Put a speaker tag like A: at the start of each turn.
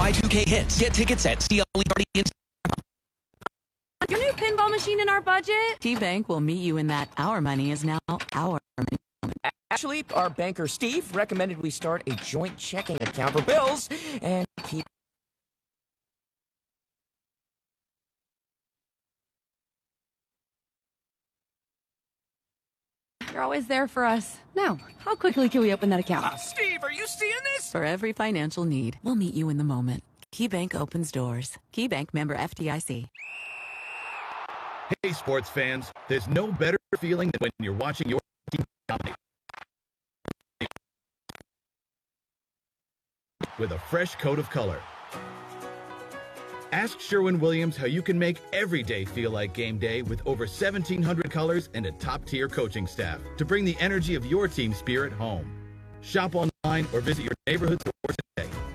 A: Y2K hits. Get tickets at CLE Guardians.
B: Your new pinball machine in our budget?
C: KeyBank will meet you in that our money is now our money.
D: Actually, our banker Steve recommended we start a joint checking account for bills and keep.
B: You're always there for us. Now, how quickly can we open that account?
D: Steve, are you seeing this?
C: For every financial need, we'll meet you in the moment. KeyBank opens doors. KeyBank, member FDIC.
E: Hey, sports fans, there's no better feeling than when you're watching your team dominate. With a fresh coat of color. Ask Sherwin-Williams how you can make every day feel like game day with over 1,700 colors and a top-tier coaching staff to bring the energy of your team spirit home. Shop online or visit your neighborhood stores